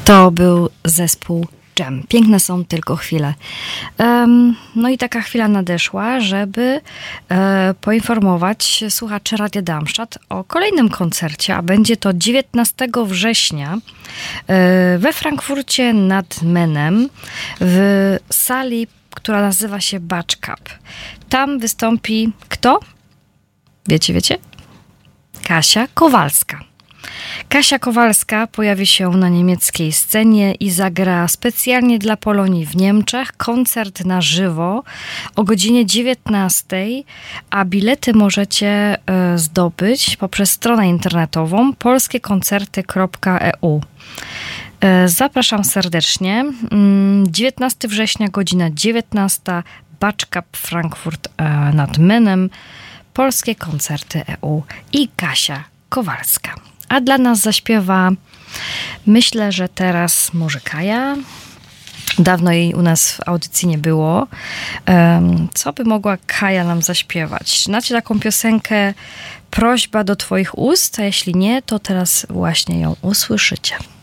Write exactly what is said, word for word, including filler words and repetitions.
To był zespół Dżem. Piękne są tylko chwile. Um, no i taka chwila nadeszła, żeby e, poinformować słuchaczy Radia Darmstadt o kolejnym koncercie, a będzie to dziewiętnastego września e, we Frankfurcie nad Menem w sali, która nazywa się Batsch Cup. Tam wystąpi kto? Wiecie, wiecie? Kasia Kowalska. Kasia Kowalska pojawi się na niemieckiej scenie i zagra specjalnie dla Polonii w Niemczech koncert na żywo o godzinie dziewiętnastej, a bilety możecie y, zdobyć poprzez stronę internetową polskiekoncerty kropka e u. Y, zapraszam serdecznie. Y, dziewiętnastego września, godzina dziewiętnasta, Batsch Cup Frankfurt y, nad Menem, Polskie Koncerty E U i Kasia Kowalska. A dla nas zaśpiewa, myślę, że teraz może Kaja. Dawno jej u nas w audycji nie było. Um, co by mogła Kaja nam zaśpiewać? Znacie taką piosenkę Prośba do twoich ust? A jeśli nie, to teraz właśnie ją usłyszycie.